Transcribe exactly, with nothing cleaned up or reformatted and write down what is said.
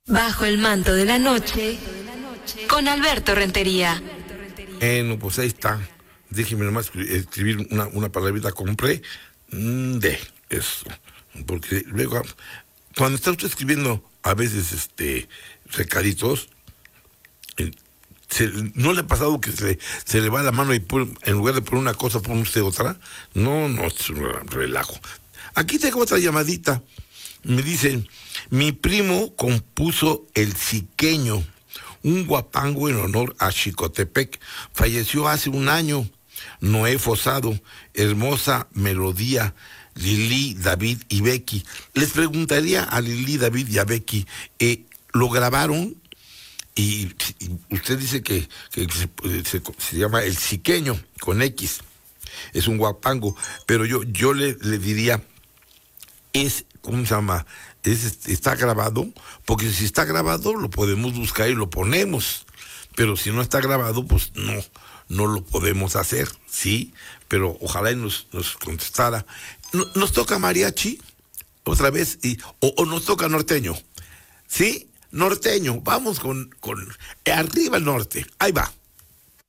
Bajo el manto de la noche, con Alberto Rentería. Bueno, pues ahí está. Déjeme nomás escribir una, una palabrita, compré de eso. Porque luego, cuando está usted escribiendo a veces este recaditos, eh, se, ¿no le ha pasado que se, se le va la mano y por, en lugar de poner una cosa pone usted otra? No, no, es un relajo. Aquí tengo otra llamadita. Me dicen, mi primo compuso El Siqueño, un guapango en honor a Xicotepec. Falleció hace un año. Noé Fosado, hermosa melodía, Lili, David y Becky. Les preguntaría a Lili, David y a Becky, eh, ¿lo grabaron? Y, y usted dice que, que se, se, se llama El Siqueño, con X. Es un guapango, pero yo, yo le, le diría, es, ¿cómo se llama? Es, está grabado, porque si está grabado lo podemos buscar y lo ponemos, pero si no está grabado, pues no, no lo podemos hacer, ¿sí? Pero ojalá y nos, nos contestara. No, ¿nos toca mariachi? Otra vez, y, o, o nos toca norteño, ¿sí? Norteño, vamos con, con arriba el norte, ahí va.